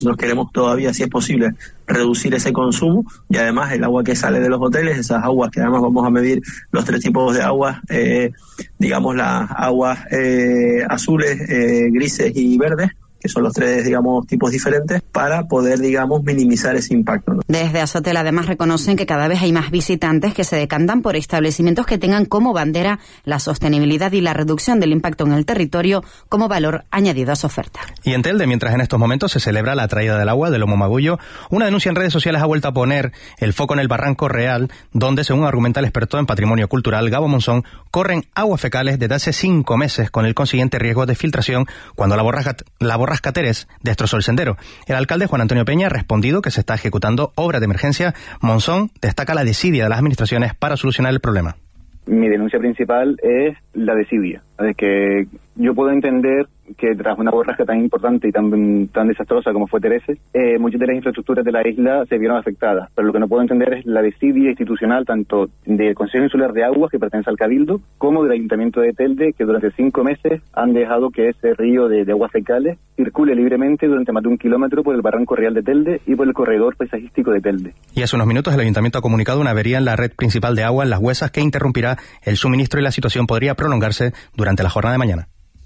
Nosotros queremos todavía, si es posible, reducir ese consumo, y además el agua que sale de los hoteles, esas aguas que además vamos a medir los 3 tipos de aguas, digamos las aguas azules, grises y verdes, que son los 3, digamos, tipos diferentes, para poder, digamos, minimizar ese impacto, ¿no? Desde Azotel además reconocen que cada vez hay más visitantes que se decantan por establecimientos que tengan como bandera la sostenibilidad y la reducción del impacto en el territorio como valor añadido a su oferta. Y en Telde, mientras en estos momentos se celebra la traída del agua del Omomagullo, una denuncia en redes sociales ha vuelto a poner el foco en el Barranco Real, donde, según argumenta el experto en patrimonio cultural Gabo Monzón, corren aguas fecales desde hace 5 meses, con el consiguiente riesgo de filtración cuando la borrasca Terés destrozó el sendero. El alcalde Juan Antonio Peña ha respondido que se está ejecutando obras de emergencia. Monzón destaca la desidia de las administraciones para solucionar el problema. Mi denuncia principal es la desidia. Es que yo puedo entender que tras una borrasca tan importante y tan desastrosa como fue Terese, muchas de las infraestructuras de la isla se vieron afectadas, pero lo que no puedo entender es la desidia institucional tanto del Consejo Insular de Aguas, que pertenece al Cabildo, como del Ayuntamiento de Telde, que durante 5 meses han dejado que ese río de aguas fecales circule libremente durante más de 1 kilómetro por el Barranco Real de Telde y por el corredor paisajístico de Telde. Y hace unos minutos el Ayuntamiento ha comunicado una avería en la red principal de agua en Las Huesas que interrumpirá el suministro, y la situación podría prolongarse durante la jornada de mañana.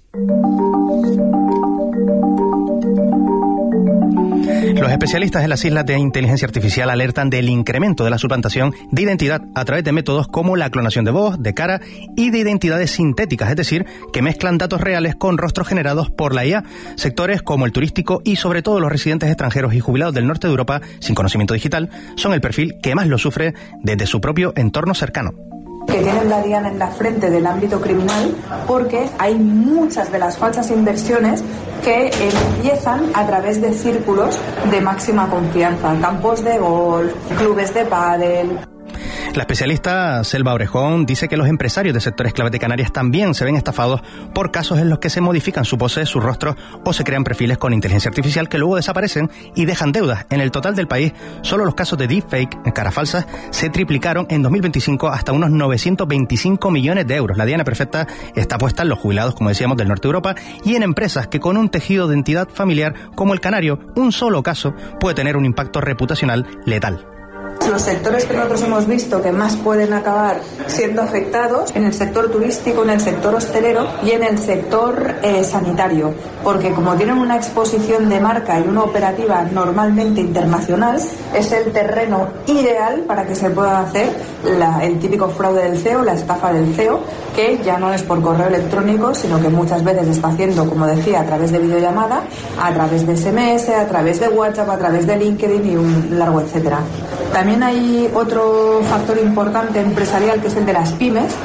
Los especialistas en las islas de inteligencia artificial alertan del incremento de la suplantación de identidad a través de métodos como la clonación de voz, de cara y de identidades sintéticas, es decir, que mezclan datos reales con rostros generados por la IA. Sectores como el turístico y sobre todo los residentes extranjeros y jubilados del norte de Europa sin conocimiento digital son el perfil que más lo sufre desde su propio entorno cercano. Que tienen la diana en la frente del ámbito criminal, porque hay muchas de las falsas inversiones que empiezan a través de círculos de máxima confianza, campos de golf, clubes de pádel. La especialista Selva Orejón dice que los empresarios de sectores clave de Canarias también se ven estafados por casos en los que se modifican su pose, su rostro o se crean perfiles con inteligencia artificial que luego desaparecen y dejan deudas. En el total del país, solo los casos de deepfake, caras falsas, se triplicaron en 2025 hasta unos 925 millones de euros. La diana perfecta está puesta en los jubilados, como decíamos, del norte de Europa y en empresas que con un tejido de entidad familiar como el canario, un solo caso puede tener un impacto reputacional letal. Los sectores que nosotros hemos visto que más pueden acabar siendo afectados en el sector turístico, en el sector hostelero y en el sector sanitario, porque como tienen una exposición de marca y una operativa normalmente internacional, es el terreno ideal para que se pueda hacer el típico fraude del CEO, la estafa del CEO, que ya no es por correo electrónico, sino que muchas veces está haciendo, como decía, a través de videollamada, a través de SMS, a través de WhatsApp, a través de LinkedIn y un largo etcétera. También hay otro factor importante empresarial, que es el de las pymes.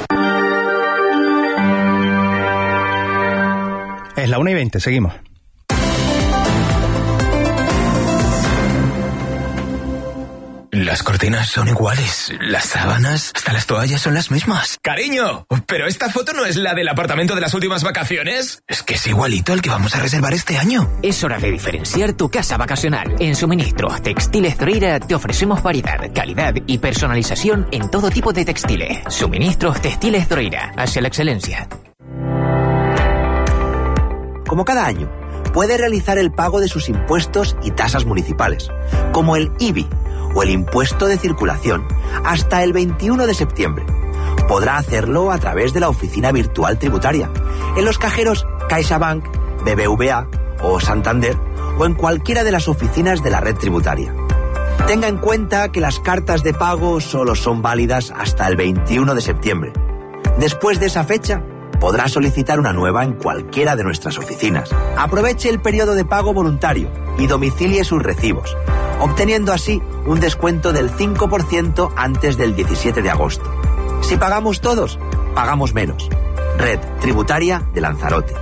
Es la 1:20, seguimos. Las cortinas son iguales, las sábanas, hasta las toallas son las mismas. ¡Cariño! ¿Pero esta foto no es la del apartamento de las últimas vacaciones? Es que es igualito al que vamos a reservar este año. Es hora de diferenciar tu casa vacacional. En Suministros Textiles Droira te ofrecemos variedad, calidad y personalización en todo tipo de textiles. Suministros Textiles Droira, hacia la excelencia. Como cada año, puede realizar el pago de sus impuestos y tasas municipales, como el IBI, o el impuesto de circulación, hasta el 21 de septiembre. Podrá hacerlo a través de la oficina virtual tributaria, en los cajeros CaixaBank, BBVA o Santander, o en cualquiera de las oficinas de la red tributaria. Tenga en cuenta que las cartas de pago solo son válidas hasta el 21 de septiembre. Después de esa fecha, podrá solicitar una nueva en cualquiera de nuestras oficinas. Aproveche el periodo de pago voluntario y domicilie sus recibos, obteniendo así un descuento del 5% antes del 17 de agosto. Si pagamos todos, pagamos menos. Red Tributaria de Lanzarote.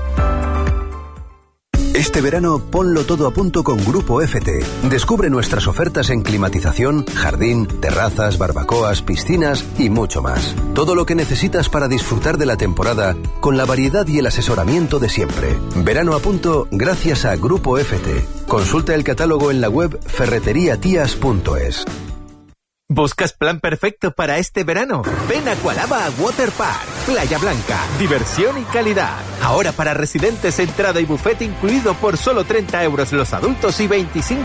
Este verano ponlo todo a punto con Grupo FT. Descubre nuestras ofertas en climatización, jardín, terrazas, barbacoas, piscinas y mucho más. Todo lo que necesitas para disfrutar de la temporada con la variedad y el asesoramiento de siempre. Verano a punto gracias a Grupo FT. Consulta el catálogo en la web ferreteriatias.es. ¿Buscas plan perfecto para este verano? Ven a Cualaba Water Park, Playa Blanca, diversión y calidad. Ahora para residentes, entrada y buffet incluido por solo 30 euros los adultos y 25